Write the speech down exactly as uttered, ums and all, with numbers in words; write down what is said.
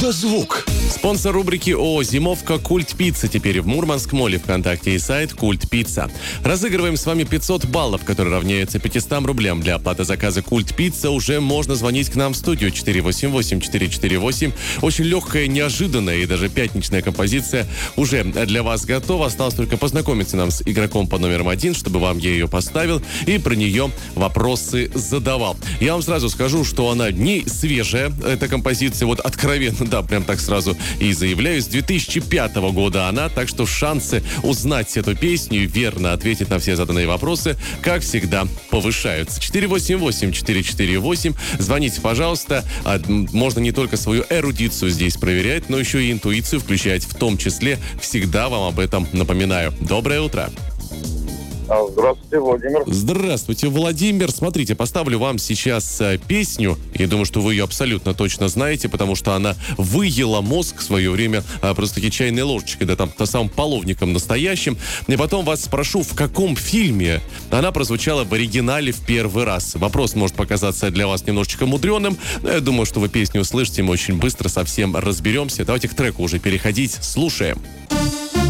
Чудо-звук. Спонсор рубрики ООО «Зимовка» «Культ Пицца». Теперь в Мурманск моле ВКонтакте и сайт «Культ Пицца». Разыгрываем с вами пятьсот баллов, которые равняются пятистам рублям. Для оплаты заказа «Культ Пицца» уже можно звонить к нам в студию четыре восемь восемь четыре четыре восемь. Очень легкая, неожиданная и даже пятничная композиция уже для вас готова. Осталось только познакомиться нам с игроком по номерам один, чтобы вам я ее поставил и про нее вопросы задавал. Я вам сразу скажу, что она не свежая, эта композиция, вот откровенно, да, прям так сразу и заявляю, с две тысячи пятого года она, так что шансы узнать эту песню и верно ответить на все заданные вопросы, как всегда, повышаются. четыре восемь восемь четыре четыре восемь. Звоните, пожалуйста. Можно не только свою эрудицию здесь проверять, но еще и интуицию включать в том числе. Всегда вам об этом напоминаю. Доброе утро. Здравствуйте, Владимир. Здравствуйте, Владимир. Смотрите, поставлю вам сейчас э, песню. Я думаю, что вы ее абсолютно точно знаете, потому что она выела мозг в свое время э, просто-таки чайной ложечкой, да, там, то самым половником настоящим. И потом вас спрошу, в каком фильме она прозвучала в оригинале в первый раз. Вопрос может показаться для вас немножечко мудреным, но я думаю, что вы песню услышите, мы очень быстро совсем разберемся. Давайте к треку уже переходить. Слушаем.